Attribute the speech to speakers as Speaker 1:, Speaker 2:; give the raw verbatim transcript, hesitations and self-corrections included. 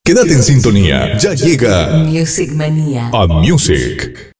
Speaker 1: Quédate en sintonía, ya llega
Speaker 2: Music Manía.
Speaker 1: A Music.